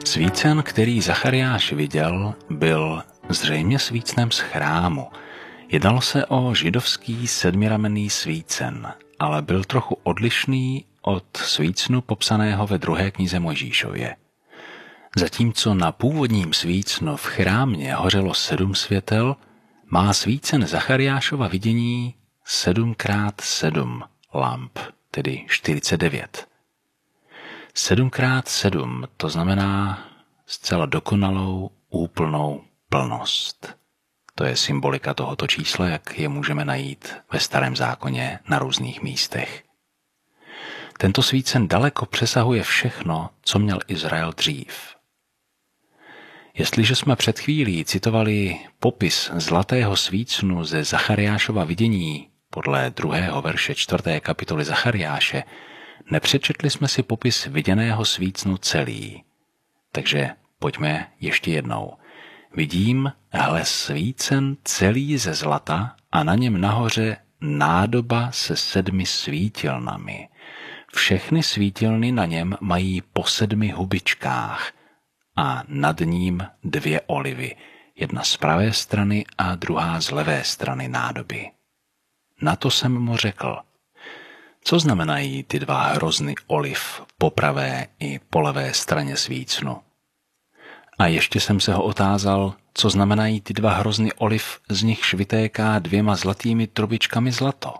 Svícen, který Zachariáš viděl, byl zřejmě svícnem z chrámu. Jednalo se o židovský sedmiramenný svícen, ale byl trochu odlišný od svícnu popsaného ve 2. knize Mojžíšově. Zatímco na původním svícnu v chrámě hořelo 7 světel, má svícen Zachariášova vidění 7x7 lamp, tedy 49. 7x7, to znamená zcela dokonalou, úplnou plnost. To je symbolika tohoto čísla, jak je můžeme najít ve Starém zákoně na různých místech. Tento svícen daleko přesahuje všechno, co měl Izrael dřív. Jestliže jsme před chvílí citovali popis zlatého svícnu ze Zachariášova vidění podle 2. verše 4. kapitoly Zachariáše, nepřečetli jsme si popis viděného svícnu celý. Takže pojďme ještě jednou. Vidím, hle, svícen celý ze zlata a na něm nahoře nádoba se 7 svítilnami. Všechny svítilny na něm mají po 7 hubičkách a nad ním 2 olivy, jedna z pravé strany a druhá z levé strany nádoby. Na to jsem mu řekl, co znamenají ty 2 hrozny oliv po pravé i po levé straně svícnu. A ještě jsem se ho otázal, co znamenají ty 2 hrozny oliv, z nichž vytéká 2 zlatými trubičkami zlato.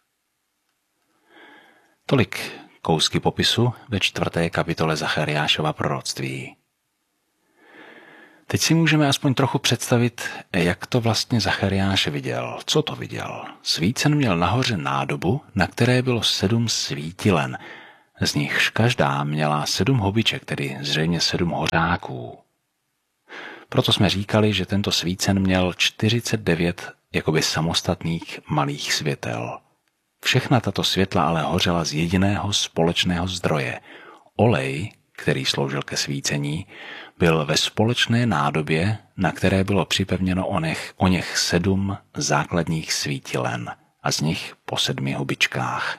Tolik kousky popisu ve 4. kapitole Zachariášova proroctví. Teď si můžeme aspoň trochu představit, jak to vlastně Zachariáš viděl. Co to viděl? Svícen měl nahoře nádobu, na které bylo 7 svítilen. Z nichž každá měla 7 hubiček, tedy zřejmě 7 hořáků. Proto jsme říkali, že tento svícen měl 49 jakoby samostatných malých světel. Všechna tato světla ale hořela z jediného společného zdroje. Olej, který sloužil ke svícení, byl ve společné nádobě, na které bylo připevněno oněch 7 základních svítilen a z nich po 7 hubičkách.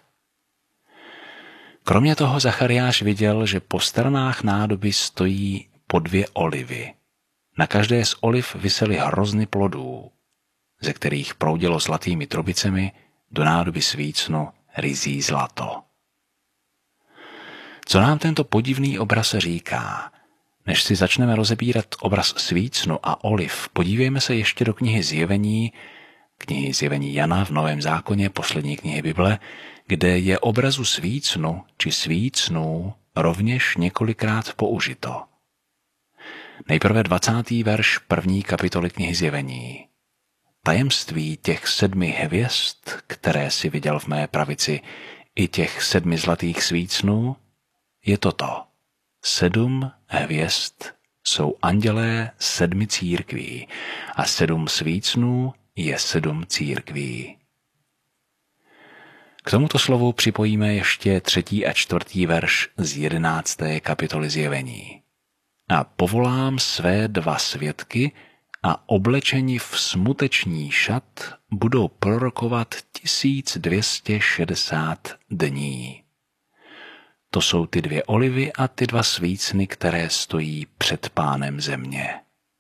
Kromě toho Zachariáš viděl, že po stranách nádoby stojí po 2 olivy. Na každé z oliv visely hrozny plodů, ze kterých proudilo zlatými trubicemi do nádoby svícnu ryzí zlato. Co nám tento podivný obraz říká? Než si začneme rozebírat obraz svícnu a oliv, podívejme se ještě do knihy Zjevení Jana v Novém zákoně, poslední knihy Bible, kde je obrazu svícnu či svícnů rovněž několikrát použito. Nejprve 20. verš 1. kapitoly knihy Zjevení. Tajemství těch 7 hvězd, které si viděl v mé pravici, i těch 7 zlatých svícnů, je toto. 7 hvězd jsou andělé 7 církví a 7 svícnů je 7 církví. K tomuto slovu připojíme ještě 3. a 4. verš z 11. kapitoly Zjevení. A povolám své 2 svědky a oblečeni v smuteční šat budou prorokovat 1260 dní. To jsou ty 2 olivy a ty 2 svícny, které stojí před Pánem země.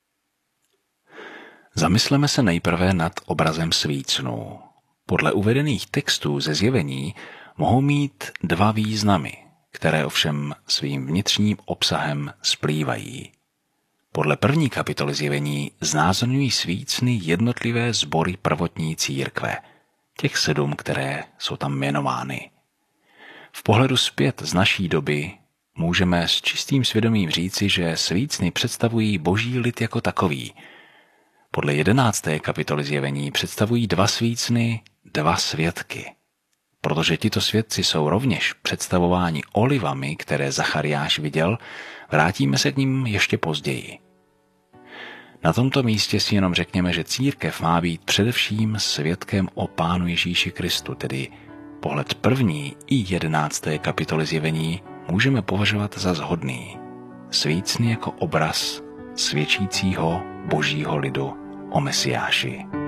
Zamysleme se nejprve nad obrazem svícnů. Podle uvedených textů ze Zjevení mohou mít 2 významy, které ovšem svým vnitřním obsahem splývají. Podle 1. kapitoly Zjevení znázorňují svícny jednotlivé sbory prvotní církve, těch 7, které jsou tam jmenovány. V pohledu zpět z naší doby můžeme s čistým svědomím říci, že svícny představují boží lid jako takový. Podle 11. kapitoly Zjevení představují 2 svícny, 2 svědky. Protože tito svědci jsou rovněž představováni olivami, které Zachariáš viděl, vrátíme se k nim ještě později. Na tomto místě si jenom řekněme, že církev má být především svědkem o Pánu Ježíši Kristu, tedy pohled 1. i 11. kapitoly Zjevení můžeme považovat za shodný. Svícny jako obraz svědčícího božího lidu o Mesiáši.